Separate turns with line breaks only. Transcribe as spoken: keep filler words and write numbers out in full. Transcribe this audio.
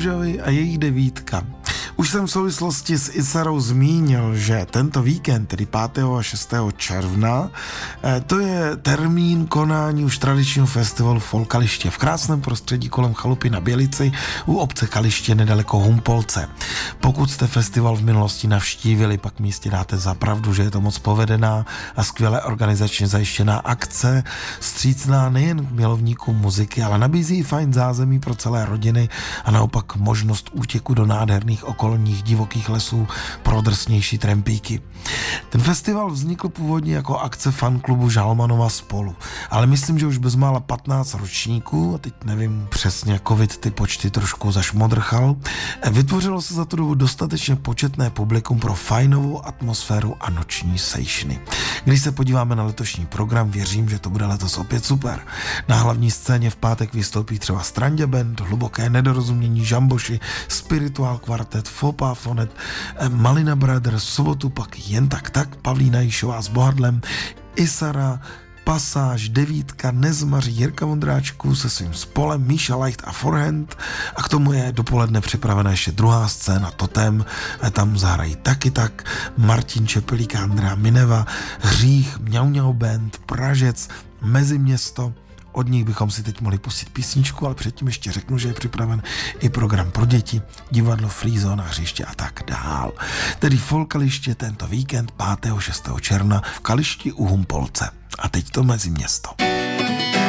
Božovi a její devítka. Už jsem v souvislosti s Isarou zmínil, že tento víkend, tedy pátého a šestého června, to je termín konání už tradičního festivalu Folk Kaliště v krásném prostředí kolem chalupy na Bělici u obce Kaliště nedaleko Humpolce. Pokud jste festival v minulosti navštívili, pak mi jistě dáte za pravdu, že je to moc povedená a skvěle organizačně zajištěná akce, vstřícná nejen k milovníkům muziky, ale nabízí fajn zázemí pro celé rodiny a naopak možnost útěku do nádherných okolních divokých lesů pro drsnější trampíky. Ten festival vznikl původně jako akce fanklubu Žalmanova spolu, ale myslím, že už bezmála patnáct ročníků, a teď nevím přesně, covid ty počty trošku zašmodrchal, vytvořilo se za tu dobu dostatečně početné publikum pro fajnovou atmosféru a noční sejšny. Když se podíváme na letošní program, věřím, že to bude letos opět super. Na hlavní scéně v pátek vystoupí třeba Strandě Band, Hluboké nedorozumění, Žamboši, Spiritual Quartet, Fopa Fonet, Malina Brothers, sobotu pak Jen tak tak, Pavlína Jíšová s Bohadlem, Isara, Pasáž, Devítka, Nezmař, Jirka Vondráčků se svým spolem, Míša Leicht a Forehand a k tomu je dopoledne připravena ještě druhá scéna Totem, tam zahrají taky tak Martin Čepelík a Andrea Mineva, Hřích, Mňau Mňau Band, Pražec, Meziměsto. Od nich bychom si teď mohli pustit písničku, ale předtím ještě řeknu, že je připraven i program pro děti, divadlo Free Zone, hřiště a tak dál. Tedy Folk Kaliště tento víkend pátého a šestého června v Kališti u Humpolce. A teď to Meziměsto.